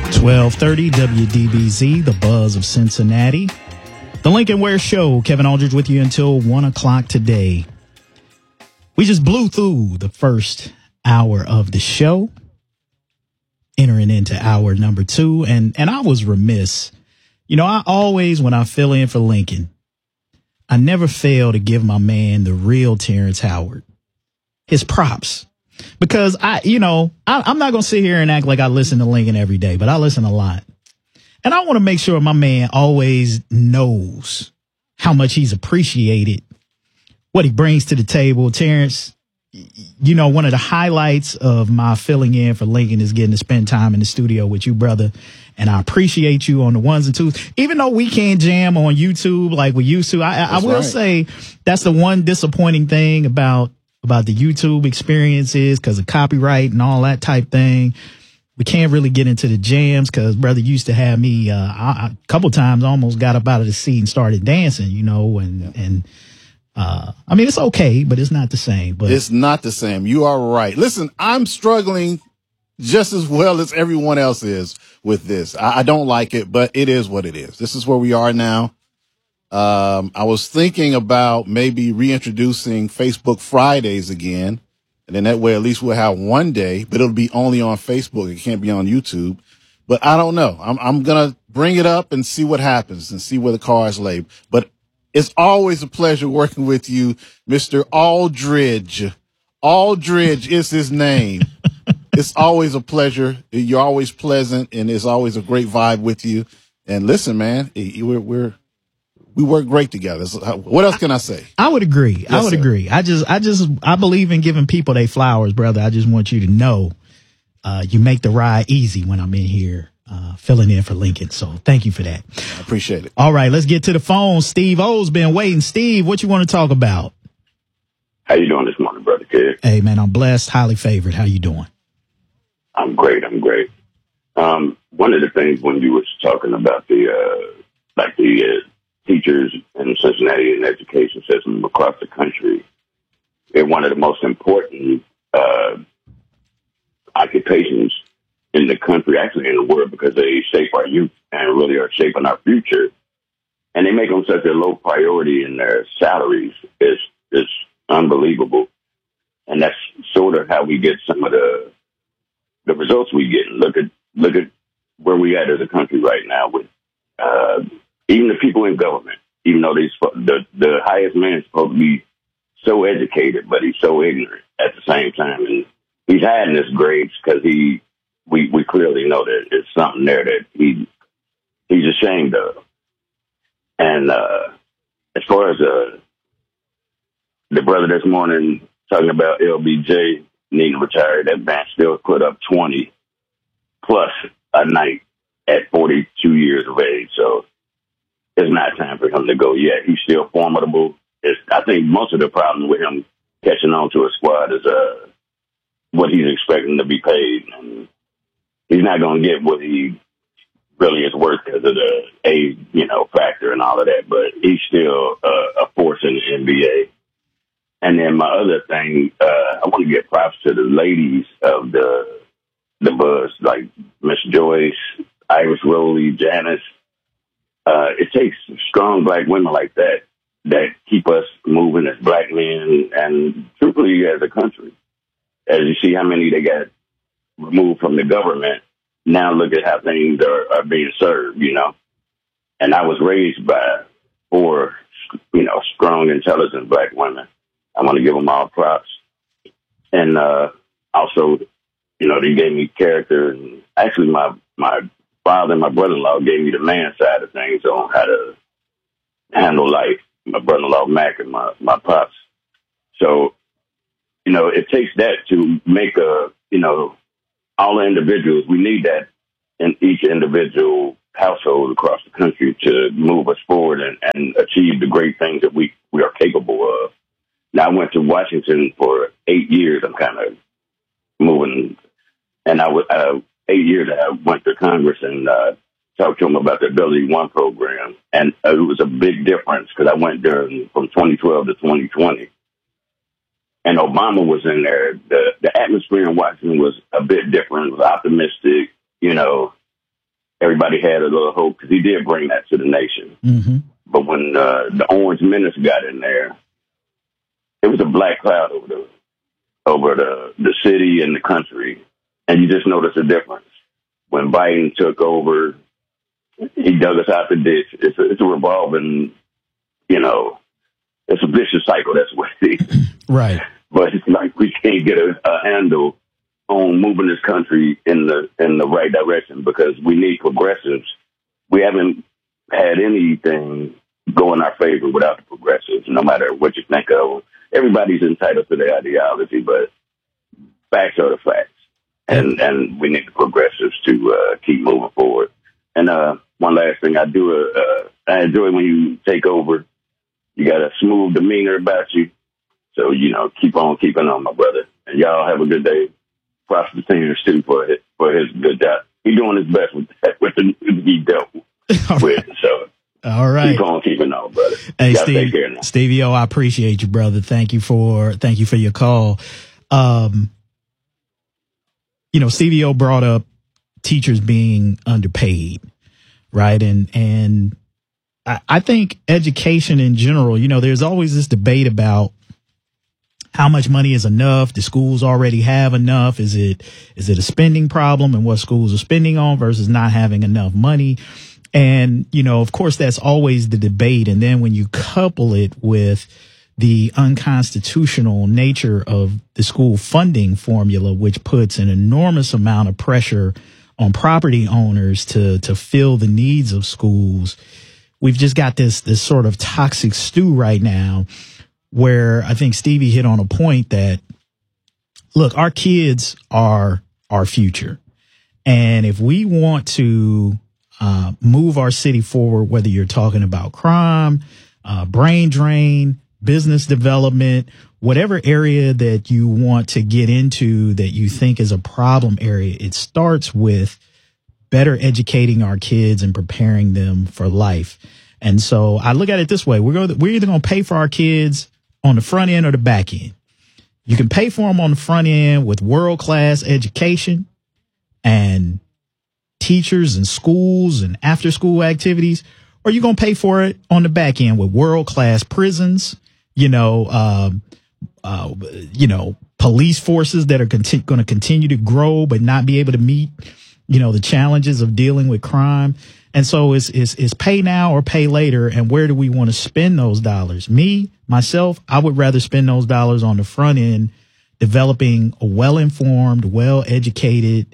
1230 WDBZ, the buzz of Cincinnati. The Lincoln Ware Show. Kevin Aldridge with you until 1 o'clock today. We just blew through the first hour of the show, entering into hour number 2. And I was remiss. You know, I always, when I fill in for Lincoln, I never fail to give my man, the real Terrence Howard, his props. Because I'm not going to sit here and act like I listen to Lincoln every day, but I listen a lot. And I want to make sure my man always knows how much he's appreciated, what he brings to the table. Terrence, you know, one of the highlights of my filling in for Lincoln is getting to spend time in the studio with you, brother. And I appreciate you on the ones and twos. Even though we can't jam on YouTube like we used to, I will say that's the one disappointing thing about the YouTube experiences because of copyright and all that type thing. We can't really get into the jams because brother used to have me a couple times almost got up out of the seat and started dancing, you know, I mean, it's okay, but it's not the same. But it's not the same. You are right. Listen, I'm struggling just as well as everyone else is with this. I don't like it, but it is what it is. This is where we are now. I was thinking about maybe reintroducing Facebook Fridays again. And then that way, at least we'll have one day, but it'll be only on Facebook. It can't be on YouTube. But I don't know. I'm going to bring it up and see what happens and see where the cards lay. But it's always a pleasure working with you, Mr. Aldridge. Aldridge is his name. It's always a pleasure. You're always pleasant, and it's always a great vibe with you. And listen, man, we work great together. So what else can I say? I would agree. Yes, I would agree. I believe in giving people their flowers, brother. I just want you to know, you make the ride easy when I'm in here, filling in for Lincoln. So thank you for that. I appreciate it. All right, let's get to the phone. Steve O's been waiting. Steve, what you want to talk about? How you doing this morning, brother kid? Hey, man, I'm blessed, highly favored. How you doing? I'm great. One of the things when you was talking about the teachers in Cincinnati and education system across the country, they're one of the most important occupations in the country, actually in the world, because they shape our youth and really are shaping our future. And they make them such a low priority in their salaries is unbelievable. And that's sort of how we get some of the results we get. Look at where we at as a country right now with even the people in government. Even though the highest man is supposed to be so educated, but he's so ignorant at the same time, and he's hiding his grades because we clearly know that it's something there that he's ashamed of. And as far as the brother this morning talking about LBJ needing to retire, that man still put up 20 plus a night at 42 years of age. So it's not time for him to go yet. He's still formidable. I think most of the problem with him catching on to a squad is what he's expecting to be paid. And he's not going to get what he really is worth because of the age, factor and all of that. But he's still a force in the NBA. And then my other thing, I want to give props to the ladies of the buzz, like Miss Joyce, Iris Rowley, Janice. It takes strong black women like that keep us moving as black men and truthfully as a country. As you see how many they got removed from the government, now look at how things are being served, And I was raised by 4, strong, intelligent black women. I want to give them all props. And also, they gave me character. And actually, my father and my brother-in-law gave me the man side of things on how to handle life. My brother-in-law, Mac, and my pops. So, it takes that to make all the individuals. We need that in each individual household across the country to move us forward and achieve the great things that we are capable of. Now, I went to Washington for 8 years. I'm kind of moving, and 8 years I went to Congress and talked to them about the Ability One program, and it was a big difference because I went there from 2012 to 2020, and Obama was in there. The atmosphere in Washington was a bit different. It was optimistic, everybody had a little hope because he did bring that to the nation. Mm-hmm. But when the Orange Menace got in there, it was a black cloud over the city and the country, and you just notice a difference. When Biden took over, he dug us out the ditch. It's a revolving, it's a vicious cycle. That's what it is. Right. But it's like we can't get a handle on moving this country in the right direction because we need progressives. We haven't had anything go in our favor without the progressives, no matter what you think of. Everybody's entitled to their ideology, but facts are the facts. And we need the progressives to keep moving forward. And one last thing, I enjoy when you take over. You got a smooth demeanor about you. So, keep on keeping on, my brother. And y'all have a good day. Props to Senior Stu for his good job. He's doing his best with the he dealt with. So, all right. Keep on keeping on, brother. Hey, take care now. Stevie O, I appreciate you, brother. Thank you for your call. Stevie O brought up teachers being underpaid, right? And I think education in general, there's always this debate about how much money is enough. Do schools already have enough? Is it a spending problem and what schools are spending on versus not having enough money? And, of course, that's always the debate. And then when you couple it with the unconstitutional nature of the school funding formula, which puts an enormous amount of pressure on property owners to fill the needs of schools, we've just got this sort of toxic stew right now where I think Stevie hit on a point that, look, our kids are our future. And if we want to move our city forward, whether you're talking about crime, brain drain, business development, whatever area that you want to get into that you think is a problem area, it starts with better educating our kids and preparing them for life. And so I look at it this way. We're either going to pay for our kids on the front end or the back end. You can pay for them on the front end with world-class education and teachers and schools and after-school activities, or you're going to pay for it on the back end with world-class prisons, police forces that are going to continue to grow but not be able to meet, the challenges of dealing with crime. And so it's pay now or pay later. And where do we want to spend those dollars? Myself, I would rather spend those dollars on the front end, developing a well-informed, well-educated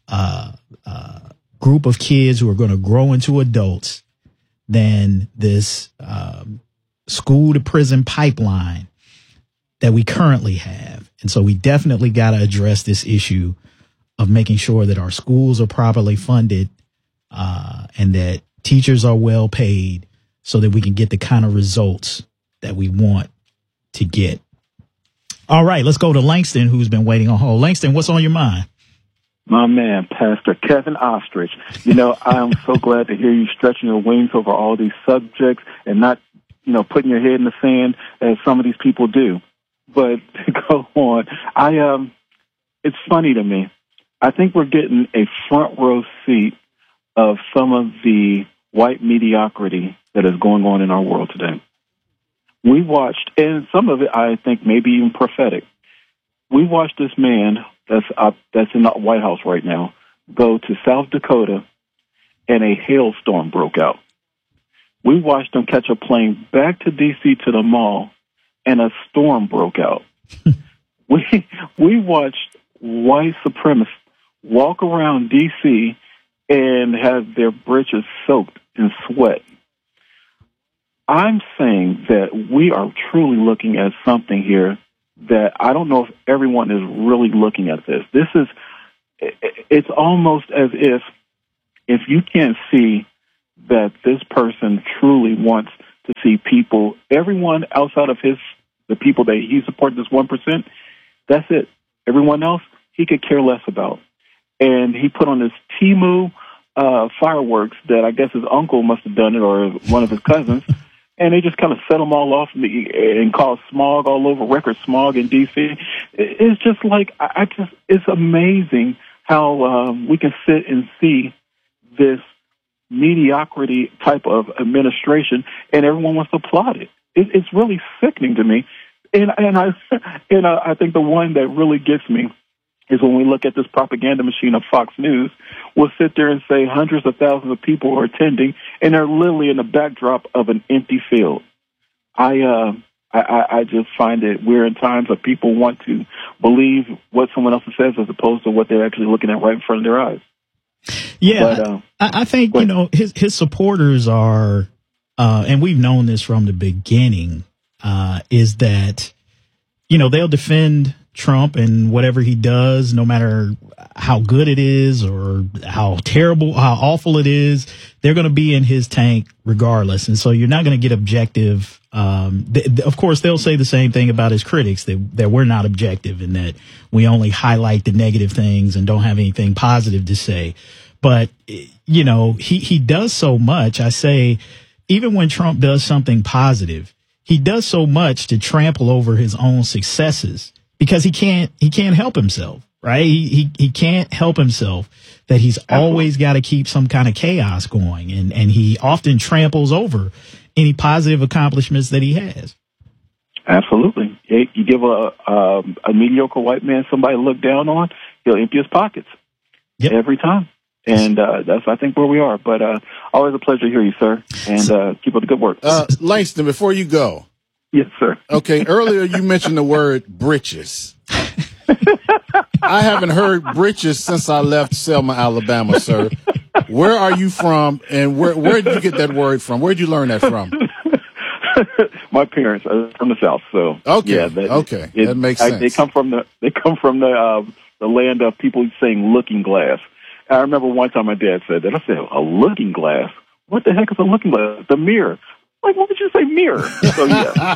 group of kids who are going to grow into adults than this school to prison pipeline that we currently have. And so we definitely got to address this issue of making sure that our schools are properly funded and that teachers are well paid so that we can get the kind of results that we want to get. All right, let's go to Langston, who's been waiting on hold. Langston, what's on your mind? My man, Pastor Kevin Ostrich. I am so glad to hear you stretching your wings over all these subjects and not, putting your head in the sand as some of these people do. But go on. It's funny to me. I think we're getting a front row seat of some of the white mediocrity that is going on in our world today. We watched, and some of it I think maybe even prophetic. We watched this man that's in the White House right now go to South Dakota and a hailstorm broke out. We watched him catch a plane back to D.C. to the mall and a storm broke out. We watched white supremacists walk around D.C. and have their britches soaked in sweat. I'm saying that we are truly looking at something here that I don't know if everyone is really looking at this. It's almost as if you can't see that this person truly wants to see people, everyone outside of the people that he supports, this 1%, that's it. Everyone else, he could care less about. And he put on this Temu fireworks that I guess his uncle must have done it or one of his cousins. And they just kind of set them all off and cause smog all over, record smog in D.C. It's just like, it's amazing how we can sit and see this mediocrity type of administration, and everyone wants to applaud it. It's really sickening to me. And I think the one that really gets me is when we look at this propaganda machine of Fox News. We'll sit there and say hundreds of thousands of people are attending, and they're literally in the backdrop of an empty field. I just find it weird in times that people want to believe what someone else says as opposed to what they're actually looking at right in front of their eyes. Yeah, but, I think, you know, his supporters are, and we've known this from the beginning, is that, you know, they'll defend Trump and whatever he does, no matter how good it is or how terrible, how awful it is, they're going to be in his tank regardless. And so you're not going to get objective. Of course, they'll say the same thing about his critics, that we're not objective and that we only highlight the negative things and don't have anything positive to say. But, you know, he does so much. I say, even when Trump does something positive, he does so much to trample over his own successes because he can't help himself, right? He can't help himself that he's always got to keep some kind of chaos going. And he often tramples over any positive accomplishments that he has. Absolutely. You give a mediocre white man somebody to look down on, he'll empty his pockets every time. And that's, I think, where we are. But always a pleasure to hear you, sir. And keep up the good work. Langston, before you go. Yes, sir. Okay, earlier you mentioned the word britches. I haven't heard britches since I left Selma, Alabama, sir. Where are you from, and where did you get that word from? Where did you learn that from? My parents are from the South, so okay, yeah, that makes sense. They come from the land of people saying looking glass. I remember one time my dad said that. I said, a looking glass? What the heck is a looking glass? The mirror. Like, what would you say, mirror? So, yeah.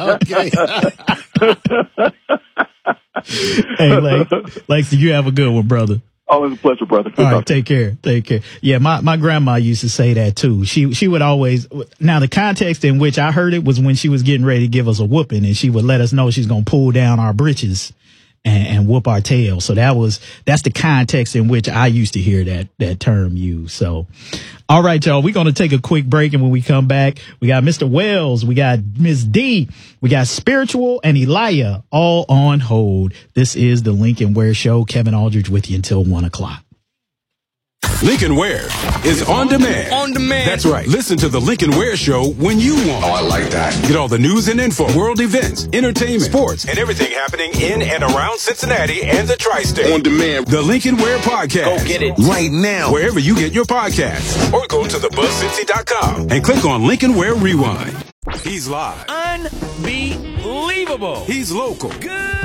Okay. Hey, Langston, you have a good one, brother. Always a pleasure, brother. All right, take care. Yeah, my grandma used to say that, too. She would always, now the context in which I heard it was when she was getting ready to give us a whooping, and she would let us know she's going to pull down our britches and whoop our tail. So that's the context in which I used to hear that term used. So, all right, y'all, we're going to take a quick break. And when we come back, we got Mr. Wells, we got Miss D, we got Spiritual and Elijah all on hold. This is the Lincoln Ware Show. Kevin Aldridge with you until 1 o'clock. Lincoln Ware is on demand. On demand. That's right. Listen to the Lincoln Ware Show when you want. Oh, I like that. Get all the news and info, world events, entertainment, sports, and everything happening in and around Cincinnati and the tri-state. On demand. The Lincoln Ware Podcast. Go get it right now. Wherever you get your podcasts. Or go to thebuzzcincy.com and click on Lincoln Ware Rewind. He's live. Unbelievable. He's local. Good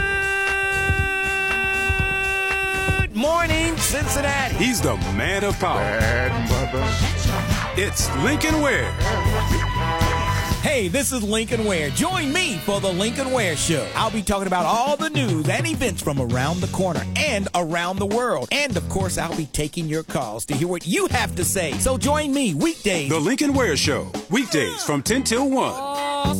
morning, Cincinnati. He's the man of power. Bad mother. It's Lincoln Ware. Hey, this is Lincoln Ware. Join me for the Lincoln Ware Show. I'll be talking about all the news and events from around the corner and around the world. And, of course, I'll be taking your calls to hear what you have to say. So join me weekdays. The Lincoln Ware Show. Weekdays from 10 till 1. On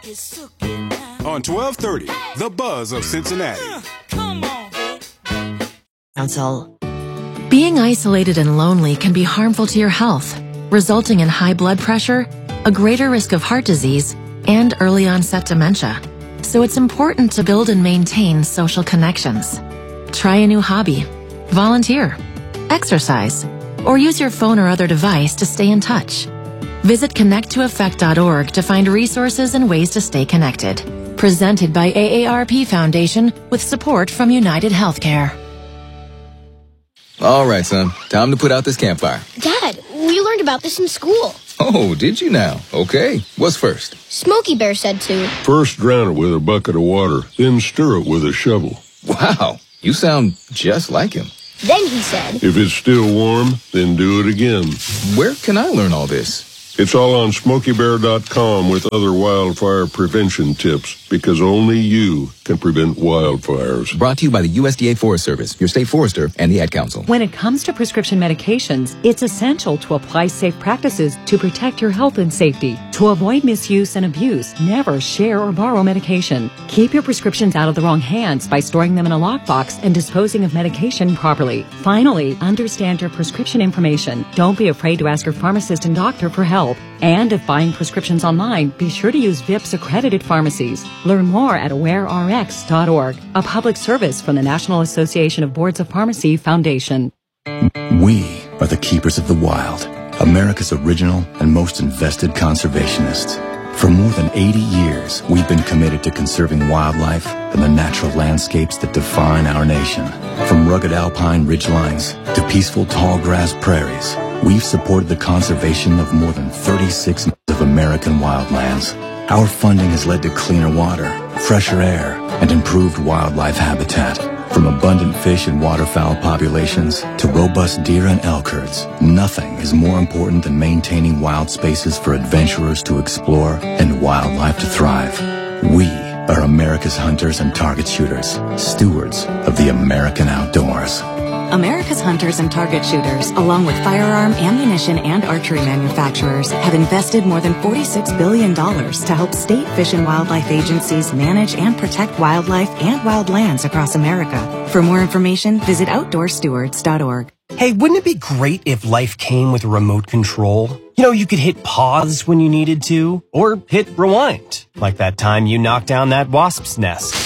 1230, The Buzz of Cincinnati. Come on. Council. Being isolated and lonely can be harmful to your health, resulting in high blood pressure, a greater risk of heart disease, and early onset dementia. So it's important to build and maintain social connections. Try a new hobby, volunteer, exercise, or use your phone or other device to stay in touch. Visit connecttoeffect.org to find resources and ways to stay connected. Presented by AARP Foundation with support from United Healthcare. All right, son. Time to put out this campfire. Dad, we learned about this in school. Oh, did you now? Okay. What's first? Smokey Bear said to. First drown it with a bucket of water, then stir it with a shovel. Wow. You sound just like him. Then he said. If it's still warm, then do it again. Where can I learn all this? It's all on SmokeyBear.com with other wildfire prevention tips, because only you can prevent wildfires. Brought to you by the USDA Forest Service, your state forester, and the Ad Council. When it comes to prescription medications, it's essential to apply safe practices to protect your health and safety. To avoid misuse and abuse, never share or borrow medication. Keep your prescriptions out of the wrong hands by storing them in a lockbox and disposing of medication properly. Finally, understand your prescription information. Don't be afraid to ask your pharmacist and doctor for help. And if buying prescriptions online, be sure to use VIPS accredited pharmacies. Learn more at awarerx.org, a public service from the National Association of Boards of Pharmacy Foundation. We are the keepers of the wild, America's original and most invested conservationists. For more than 80 years, we've been committed to conserving wildlife and the natural landscapes that define our nation. From rugged alpine ridgelines to peaceful tall grass prairies, we've supported the conservation of more than 36 of American wildlands. Our funding has led to cleaner water, fresher air, and improved wildlife habitat. From abundant fish and waterfowl populations to robust deer and elk herds, nothing is more important than maintaining wild spaces for adventurers to explore and wildlife to thrive. We are America's hunters and target shooters, stewards of the American outdoors. America's hunters and target shooters, along with firearm, ammunition, and archery manufacturers, have invested more than $46 billion to help state fish and wildlife agencies manage and protect wildlife and wildlands across America. For more information, visit OutdoorStewards.org. Hey, wouldn't it be great if life came with a remote control? You know, you could hit pause when you needed to, or hit rewind, like that time you knocked down that wasp's nest.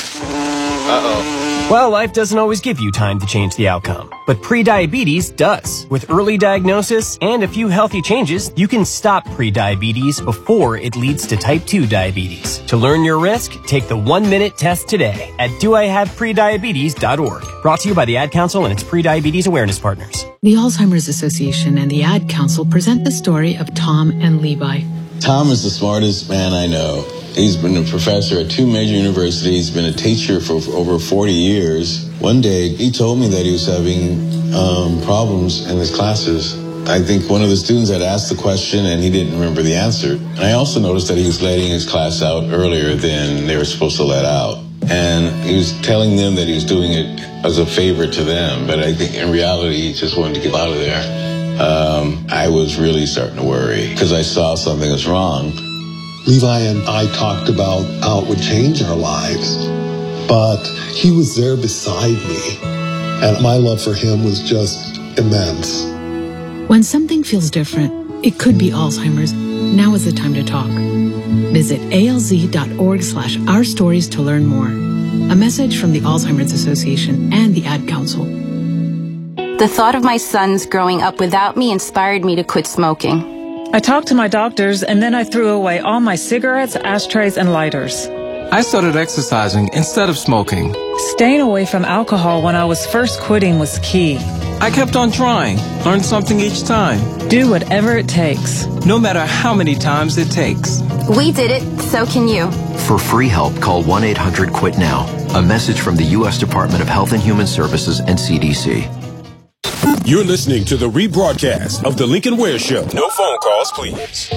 Uh-oh. Well, life doesn't always give you time to change the outcome, but prediabetes does. With early diagnosis and a few healthy changes, you can stop prediabetes before it leads to type 2 diabetes. To learn your risk, take the 1-minute test today at doihaveprediabetes.org. Brought to you by the Ad Council and its prediabetes awareness partners. The Alzheimer's Association and the Ad Council present the story of Tom and Levi. Tom is the smartest man I know. He's been a professor at 2 major universities, been a teacher for over 40 years. One day, he told me that he was having problems in his classes. I think one of the students had asked the question and he didn't remember the answer. And I also noticed that he was letting his class out earlier than they were supposed to let out. And he was telling them that he was doing it as a favor to them, but I think in reality, he just wanted to get out of there. I was really starting to worry because I saw something was wrong. Levi and I talked about how it would change our lives, but he was there beside me, and my love for him was just immense. When something feels different, it could be Alzheimer's. Now is the time to talk. Visit alz.org/ourstories to learn more. A message from the Alzheimer's Association and the Ad Council. The thought of my sons growing up without me inspired me to quit smoking. I talked to my doctors, and then I threw away all my cigarettes, ashtrays, and lighters. I started exercising instead of smoking. Staying away from alcohol when I was first quitting was key. I kept on trying, learned something each time. Do whatever it takes. No matter how many times it takes. We did it, so can you. For free help, call 1-800-QUIT-NOW. A message from the U.S. Department of Health and Human Services and CDC. You're listening to the rebroadcast of The Lincoln Ware Show. No phone calls, please.